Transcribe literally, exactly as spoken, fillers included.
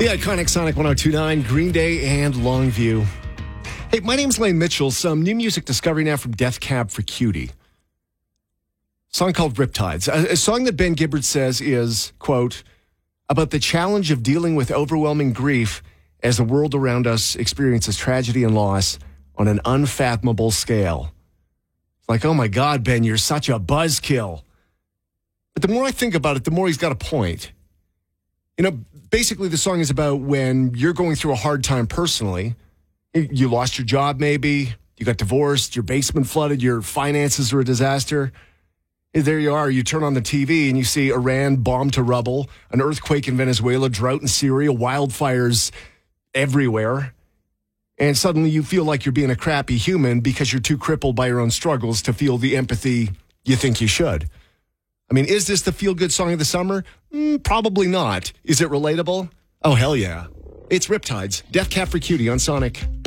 The iconic Sonic one oh two point nine, Green Day and Longview. Hey, my name's Lane Mitchell. Some new music discovery now from Death Cab for Cutie. Song called Riptides. A, a song that Ben Gibbard says is, quote, about the challenge of dealing with overwhelming grief as the world around us experiences tragedy and loss on an unfathomable scale. It's like, oh my God, Ben, you're such a buzzkill. But the more I think about it, the more he's got a point. You know, basically the song is about when you're going through a hard time personally. You lost your job maybe, you got divorced, your basement flooded, your finances are a disaster. And there you are, you turn on the T V and you see Iran bombed to rubble, an earthquake in Venezuela, drought in Syria, wildfires everywhere. And suddenly you feel like you're being a crappy human because you're too crippled by your own struggles to feel the empathy you think you should. I mean, is this the feel-good song of the summer? Mm, probably not. Is it relatable? Oh, hell yeah. It's Riptides, Death Cab for Cutie on Sonic.